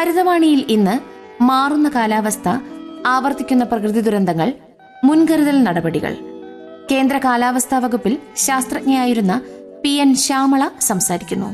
ഹരിതവാണിയിൽ ഇന്ന് മാറുന്ന കാലാവസ്ഥ, ആവർത്തിക്കുന്ന പ്രകൃതി ദുരന്തങ്ങൾ, മുൻകരുതൽ നടപടികൾ. കേന്ദ്ര കാലാവസ്ഥാ വകുപ്പിൽ ശാസ്ത്രജ്ഞയായിരുന്ന PN ശ്യാമള സംസാരിക്കുന്നു.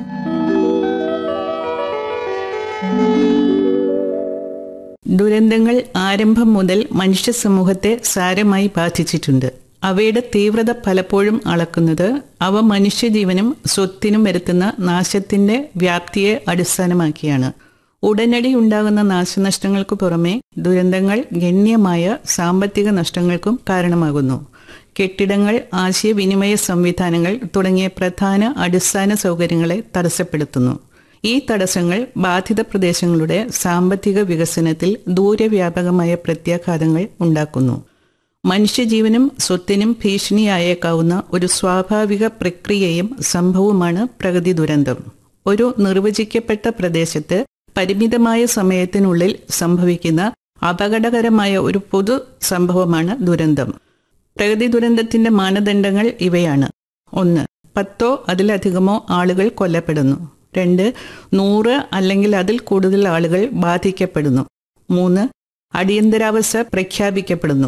ദുരന്തങ്ങൾ ആരംഭം മുതൽ മനുഷ്യ സമൂഹത്തെ സാരമായി ബാധിച്ചിട്ടുണ്ട്. അവയുടെ തീവ്രത പലപ്പോഴും അളക്കുന്നത് അവ മനുഷ്യജീവനും സ്വത്തിനും വരുത്തുന്ന നാശത്തിന്റെ വ്യാപ്തിയെ അടിസ്ഥാനമാക്കിയാണ്. ഉടനടി ഉണ്ടാകുന്ന നാശനഷ്ടങ്ങൾക്ക് പുറമെ ദുരന്തങ്ങൾ ഗണ്യമായ സാമ്പത്തിക നഷ്ടങ്ങൾക്കും കാരണമാകുന്നു. കെട്ടിടങ്ങൾ, ആശയവിനിമയ സംവിധാനങ്ങൾ തുടങ്ങിയ പ്രധാന അടിസ്ഥാന സൗകര്യങ്ങളെ തടസ്സപ്പെടുത്തുന്നു. ഈ തടസ്സങ്ങൾ ബാധിത പ്രദേശങ്ങളുടെ സാമ്പത്തിക വികസനത്തിൽ ദൂരവ്യാപകമായ പ്രത്യാഘാതങ്ങൾ ഉണ്ടാക്കുന്നു. മനുഷ്യജീവനും സ്വത്തിനും ഭീഷണിയായേക്കാവുന്ന ഒരു സ്വാഭാവിക പ്രക്രിയയും സംഭവവുമാണ് പ്രകൃതി ദുരന്തം. ഒരു നിർവചിക്കപ്പെട്ട പ്രദേശത്ത് പരിമിതമായ സമയത്തിനുള്ളിൽ സംഭവിക്കുന്ന അപകടകരമായ ഒരു പൊതു സംഭവമാണ് ദുരന്തം. പ്രകൃതി ദുരന്തത്തിന്റെ മാനദണ്ഡങ്ങൾ ഇവയാണ്: 1. 10 അതിലധികമോ ആളുകൾ കൊല്ലപ്പെടുന്നു. 2. 100 അല്ലെങ്കിൽ അതിൽ കൂടുതൽ ആളുകൾ ബാധിക്കപ്പെടുന്നു. 3. അടിയന്തരാവസ്ഥ പ്രഖ്യാപിക്കപ്പെടുന്നു.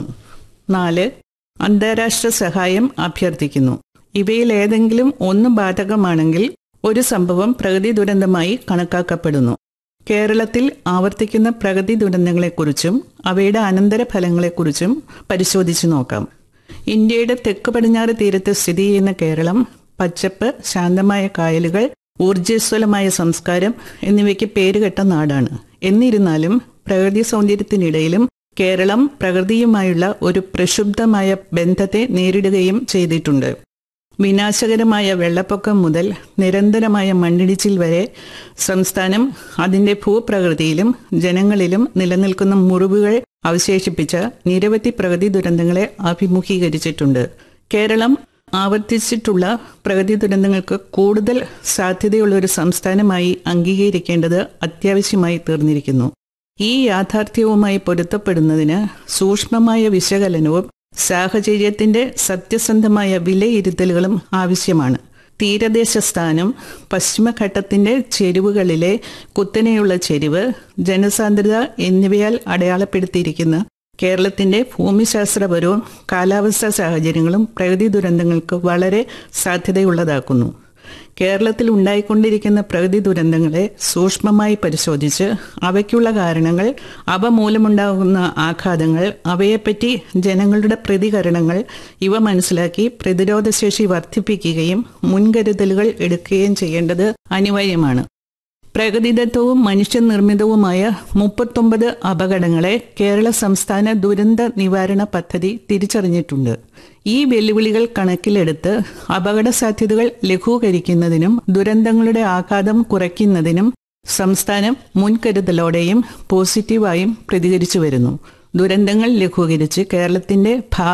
4. അന്താരാഷ്ട്ര സഹായം അഭ്യർത്ഥിക്കുന്നു. ഇവയിൽ ഏതെങ്കിലും ഒന്ന് ബാധകമാണെങ്കിൽ ഒരു സംഭവം പ്രകൃതി ദുരന്തമായി കണക്കാക്കപ്പെടുന്നു. കേരളത്തിൽ ആവർത്തിക്കുന്ന പ്രകൃതി ദുരന്തങ്ങളെക്കുറിച്ചും അവയുടെ അനന്തരഫലങ്ങളെക്കുറിച്ചും പരിശോധിച്ചു നോക്കാം. ഇന്ത്യയുടെ തെക്ക് പടിഞ്ഞാറ് തീരത്ത് സ്ഥിതി ചെയ്യുന്ന കേരളം പച്ചപ്പ്, ശാന്തമായ കായലുകൾ, ഊർജ്ജസ്വലമായ സംസ്കാരം എന്നിവയ്ക്ക് പേരുകെട്ട നാടാണ്. എന്നിരുന്നാലും പ്രകൃതി സൗന്ദര്യത്തിനിടയിലും കേരളം പ്രകൃതിയുമായുള്ള ഒരു പ്രക്ഷുബ്ധമായ ബന്ധത്തെ നേരിടുകയും ചെയ്തിട്ടുണ്ട്. വിനാശകരമായ വെള്ളപ്പൊക്കം മുതൽ നിരന്തരമായ മണ്ണിടിച്ചിൽ വരെ സംസ്ഥാനം അതിൻ്റെ ഭൂപ്രകൃതിയിലും ജനങ്ങളിലും നിലനിൽക്കുന്ന മുറിവുകൾ അവശേഷിപ്പിച്ച നിരവധി പ്രകൃതി ദുരന്തങ്ങളെ അഭിമുഖീകരിച്ചിട്ടുണ്ട്. കേരളം ആവർത്തിച്ചിട്ടുള്ള പ്രകൃതി ദുരന്തങ്ങൾക്ക് കൂടുതൽ സാധ്യതയുള്ള ഒരു സംസ്ഥാനമായി അംഗീകരിക്കേണ്ടത് അത്യാവശ്യമായി തീർന്നിരിക്കുന്നു. ഈ യാഥാർത്ഥ്യവുമായി പൊരുത്തപ്പെടുന്നതിന് സൂക്ഷ്മമായ വിശകലനവും സാഹചര്യത്തിന്റെ സത്യസന്ധമായ വിലയിരുത്തലുകളും ആവശ്യമാണ്. തീരദേശ സ്ഥാനം, പശ്ചിമഘട്ടത്തിന്റെ ചെരിവുകളിലെ കുത്തനെയുള്ള ചെരിവ്, ജനസാന്ദ്രത എന്നിവയാൽ അടയാളപ്പെടുത്തിയിരിക്കുന്ന കേരളത്തിന്റെ ഭൂമിശാസ്ത്രപരവും കാലാവസ്ഥാ സാഹചര്യങ്ങളും പ്രകൃതി ദുരന്തങ്ങൾക്ക് വളരെ സാധ്യതയുള്ളതാക്കുന്നു. കേരളത്തിൽ ഉണ്ടായിക്കൊണ്ടിരിക്കുന്ന പ്രകൃതി ദുരന്തങ്ങളെ സൂക്ഷ്മമായി പരിശോധിച്ച് അവയ്ക്കുള്ള കാരണങ്ങൾ, അവ മൂലമുണ്ടാകുന്ന ആഘാതങ്ങൾ, അവയെപ്പറ്റി ജനങ്ങളുടെ പ്രതികരണങ്ങൾ ഇവ മനസ്സിലാക്കി പ്രതിരോധശേഷി വർദ്ധിപ്പിക്കുകയും മുൻകരുതലുകൾ എടുക്കുകയും ചെയ്യേണ്ടത് അനിവാര്യമാണ്. പ്രകൃതിദത്തവും മനുഷ്യനിർമ്മിതവുമായ 39 അപകടങ്ങളെ കേരള സംസ്ഥാന ദുരന്ത നിവാരണ പദ്ധതി തിരിച്ചറിഞ്ഞിട്ടുണ്ട്. ഈ വെല്ലുവിളികൾ കണക്കിലെടുത്ത് അപകട സാധ്യതകൾ ലഘൂകരിക്കുന്നതിനും ദുരന്തങ്ങളുടെ ആഘാതം കുറയ്ക്കുന്നതിനും സംസ്ഥാനം മുൻകരുതലോടെയും പോസിറ്റീവായും പ്രതികരിച്ചു വരുന്നു. ദുരന്തങ്ങൾ ലഘൂകരിച്ച് കേരളത്തിന്റെ